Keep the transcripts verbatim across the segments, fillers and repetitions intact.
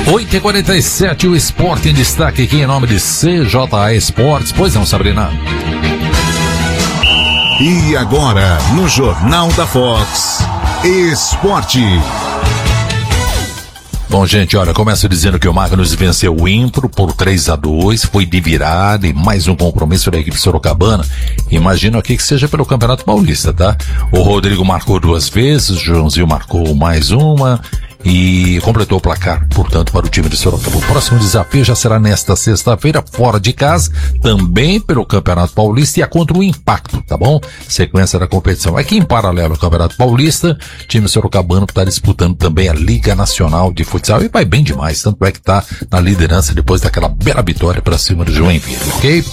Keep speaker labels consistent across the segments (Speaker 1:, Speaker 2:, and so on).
Speaker 1: oito e quarenta e sete, o esporte em destaque aqui em nome de C J A Esportes. Pois não, Sabrina?
Speaker 2: E agora, no Jornal da Fox, Esporte.
Speaker 1: Bom, gente, olha, começo dizendo que o Magnus venceu o Impro por três a dois, foi de virada e mais um compromisso da equipe sorocabana. Imagino aqui que seja pelo Campeonato Paulista, tá? O Rodrigo marcou duas vezes, o Joãozinho marcou mais uma e completou o placar, portanto, para o time de Sorocaba. O próximo desafio já será nesta sexta-feira, fora de casa, também pelo Campeonato Paulista e é contra o Impacto, tá bom? Sequência da competição. Aqui em paralelo ao Campeonato Paulista, o time sorocabano está disputando também a Liga Nacional de Futsal e vai bem demais, tanto é que está na liderança depois daquela bela vitória para cima do Joinville, ok?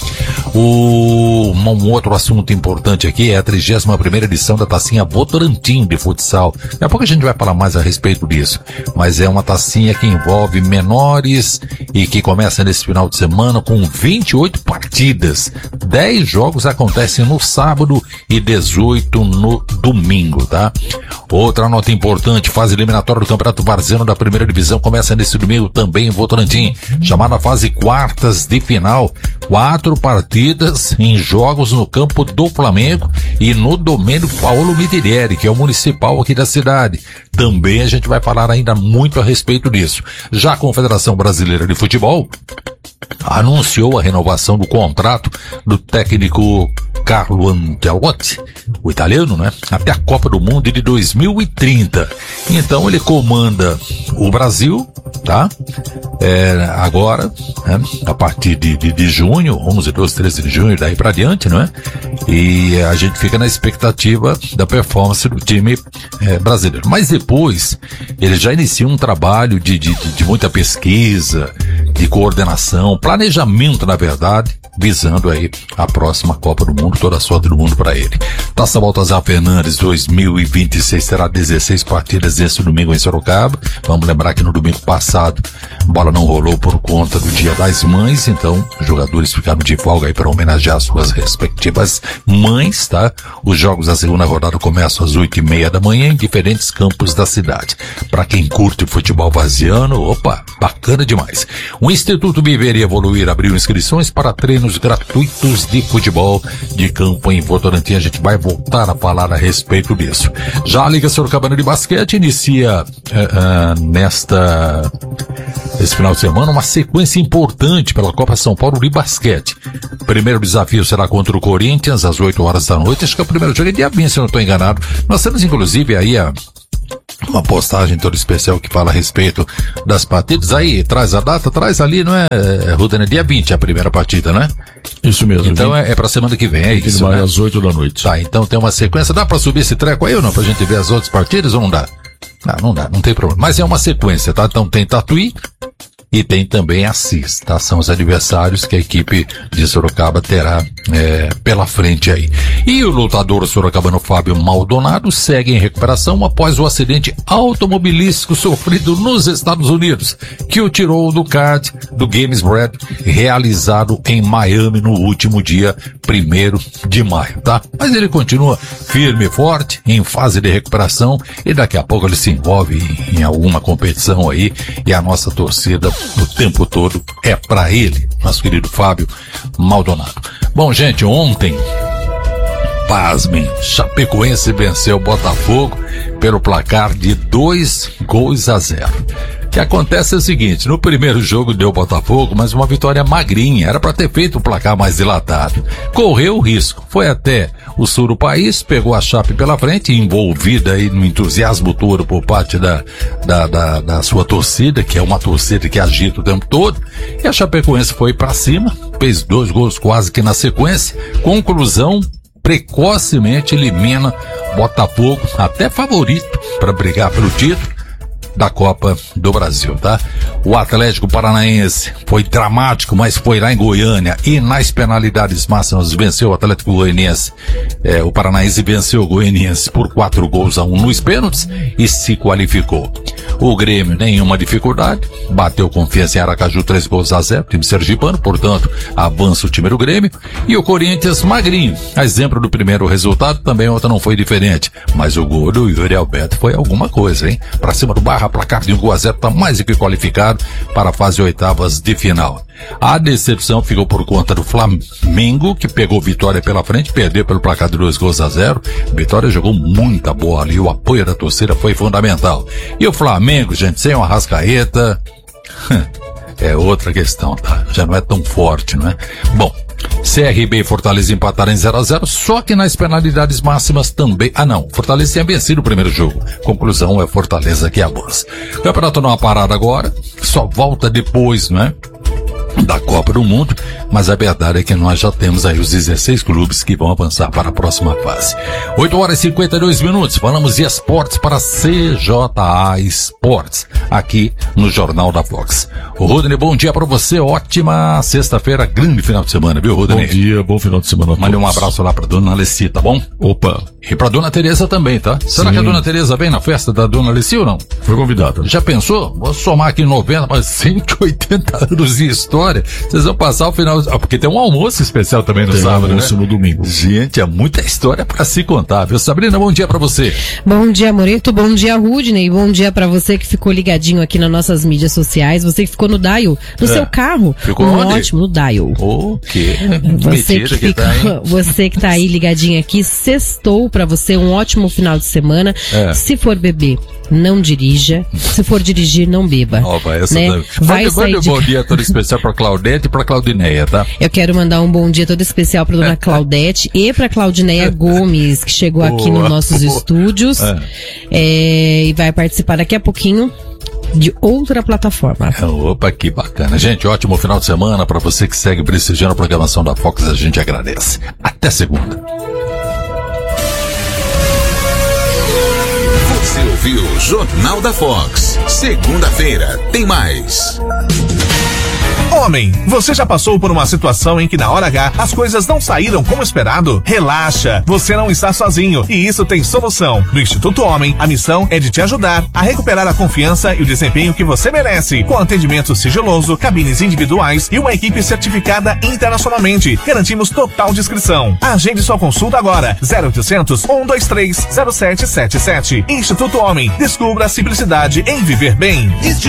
Speaker 1: O, um outro assunto importante aqui é a trigésima primeira edição da Tacinha Votorantim de Futsal. Daqui a pouco a gente vai falar mais a respeito disso. Mas é uma tacinha que envolve menores e que começa nesse final de semana com vinte e oito partidas. dez jogos acontecem no sábado e dezoito no domingo, tá? Outra nota importante, fase eliminatória do Campeonato Varziano da primeira divisão começa nesse domingo também em Votorantim, chamada fase quartas de final. Quatro partidas em jogos no campo do Flamengo e no domínio Paulo Mitrieri, que é o municipal aqui da cidade. Também a gente vai falar ainda muito a respeito disso. Já a Confederação Brasileira de Futebol anunciou a renovação do contrato do técnico Carlo Ancelotti, o italiano, né? Até a Copa do Mundo de dois mil e trinta. Então ele comanda o Brasil, tá? É, agora, né? A partir de, de, de junho, onze, doze, treze de junho, daí pra diante, não é? E a gente fica na expectativa da performance do time é, brasileiro. Mas depois, ele já inicia um trabalho de, de, de muita pesquisa, de coordenação, planejamento, na verdade, visando aí a próxima Copa do Mundo, toda a sorte do mundo para ele. Taça Baltazar Fernandes dois mil e vinte e seis terá dezesseis partidas esse domingo em Sorocaba. Vamos lembrar que no domingo passado a bola não rolou por conta do Dia das Mães, então os jogadores ficaram de folga aí para homenagear suas respectivas mães, tá? Os jogos da segunda rodada começam às oito e meia da manhã em diferentes campos da cidade. Para quem curte futebol varziano, opa, bacana demais. O Instituto Viver e Evoluir abriu inscrições para treinos gratuitos de futebol de campo em Votorantim. A gente vai voltar a falar a respeito disso. Já a Liga Sorocabana de Basquete inicia uh, uh, nesta esse final de semana uma sequência importante pela Copa São Paulo de Basquete. O primeiro desafio será contra o Corinthians às oito horas da noite. Acho que é o primeiro jogo é dia vinte, se eu não estou enganado. Nós temos inclusive aí a uma postagem toda especial que fala a respeito das partidas. Aí, traz a data, traz ali, não é, Rudane? Dia vinte a primeira partida, né?
Speaker 3: Isso mesmo.
Speaker 1: Então é, é pra semana que vem, é isso,
Speaker 3: vai
Speaker 1: né?
Speaker 3: às oito da noite.
Speaker 1: Tá, então tem uma sequência. Dá pra subir esse treco aí ou não? Pra gente ver as outras partidas ou não dá? Não, não dá, não tem problema. Mas é uma sequência, tá? Então tem Tatuí e tem também Assis, tá? São os adversários que a equipe de Sorocaba terá é, pela frente aí. E o lutador sorocabano Fábio Maldonado segue em recuperação após o acidente automobilístico sofrido nos Estados Unidos, que o tirou do card do Games Bread, realizado em Miami no último dia primeiro de maio, tá? Mas ele continua firme e forte, em fase de recuperação, e daqui a pouco ele se envolve em, em alguma competição aí, e a nossa torcida o tempo todo é pra ele, nosso querido Fábio Maldonado. Bom, gente, ontem, pasmem, Chapecoense venceu o Botafogo pelo placar de dois gols a zero. O que acontece é o seguinte, no primeiro jogo deu Botafogo, mas uma vitória magrinha, era para ter feito um placar mais dilatado. Correu o risco, foi até o sul do país, pegou a Chape pela frente, envolvida aí no entusiasmo todo por parte da, da, da, da sua torcida, que é uma torcida que agita o tempo todo, e a Chapecoense foi para cima, fez dois gols quase que na sequência, conclusão, precocemente elimina Botafogo, até favorito para brigar pelo título da Copa do Brasil, tá? O Atlético Paranaense foi dramático, mas foi lá em Goiânia e nas penalidades máximas venceu o Atlético Goianiense. É, o Paranaense venceu o Goianiense por quatro gols a um nos pênaltis e se qualificou. O Grêmio, nenhuma dificuldade, bateu Confiança em Aracaju, três gols a zero, time sergipano, portanto, avança o time do Grêmio. E o Corinthians, magrinho, a exemplo do primeiro resultado, também outra não foi diferente, mas o gol do Yuri Alberto foi alguma coisa, hein? Pra cima do Barça Serra, placar de um gol a zero, está mais do que qualificado para a fase oitavas de final. A decepção ficou por conta do Flamengo, que pegou Vitória pela frente, perdeu pelo placar de dois gols a zero. Vitória jogou muita bola e o apoio da torcida foi fundamental. E o Flamengo, gente, sem o Arrascaeta, é outra questão, tá? Já não é tão forte, não é? Bom, C R B e Fortaleza empataram em zero a zero, só que nas penalidades máximas também... Ah não, Fortaleza tinha vencido o primeiro jogo. Conclusão é Fortaleza que avança. O campeonato não parado agora, só volta depois, não é? Da Copa do Mundo, mas a verdade é que nós já temos aí os dezesseis clubes que vão avançar para a próxima fase. oito horas e cinquenta e dois minutos, falamos de esportes para C J A Esportes, aqui no Jornal da Fox. O Rodney, bom dia para você, ótima sexta-feira, grande final de semana, viu, Rodney?
Speaker 3: Bom dia, bom final de semana a todos.
Speaker 1: Mande um abraço lá para dona Alessi, tá bom?
Speaker 3: Opa.
Speaker 1: E para dona Tereza também, tá? Sim. Será que a dona Tereza vem na festa da dona Alessi ou não?
Speaker 3: Foi convidada.
Speaker 1: Já pensou? Vou somar aqui noventa, mas cento e oitenta anos de história. Vocês vão passar o final... Ah, porque tem um almoço especial também no
Speaker 3: tem
Speaker 1: sábado,
Speaker 3: um almoço
Speaker 1: né?
Speaker 3: no domingo.
Speaker 1: Gente, é muita história pra se contar, viu? Sabrina, bom dia pra você.
Speaker 4: Bom dia, Moreto. Bom dia, Rudney. Bom dia pra você que ficou ligadinho aqui nas nossas mídias sociais. Você que ficou no dial, no é. seu carro.
Speaker 1: Ficou
Speaker 4: um
Speaker 1: onde?
Speaker 4: Ótimo, no dial.
Speaker 1: O quê?
Speaker 4: Você que, que, fica, tá, hein? Você que tá aí ligadinho aqui, sextou pra você um ótimo final de semana. É. Se for beber, não dirija. Se for dirigir, não beba.
Speaker 1: Opa, essa
Speaker 4: né?
Speaker 1: da...
Speaker 4: Vai
Speaker 1: Mande,
Speaker 4: sair
Speaker 1: mande
Speaker 4: de...
Speaker 1: um bom dia todo especial pra Claudete e pra Claudineia, tá?
Speaker 4: Eu quero mandar um bom dia todo especial pra dona Claudete e pra Claudineia Gomes, que chegou boa, aqui nos nossos boa. estúdios. É. É, e vai participar daqui a pouquinho de outra plataforma.
Speaker 1: Opa, que bacana. Gente, ótimo final de semana pra você que segue prestigiando a programação da Fox, a gente agradece. Até segunda.
Speaker 2: Você ouviu o Jornal da Fox. Segunda-feira tem mais.
Speaker 5: Homem, você já passou por uma situação em que na hora H as coisas não saíram como esperado? Relaxa, você não está sozinho e isso tem solução. No Instituto Homem, a missão é de te ajudar a recuperar a confiança e o desempenho que você merece, com atendimento sigiloso, cabines individuais e uma equipe certificada internacionalmente. Garantimos total discrição. Agende sua consulta agora, zero oitocentos, um dois três, zero sete sete sete. Instituto Homem, descubra a simplicidade em viver bem.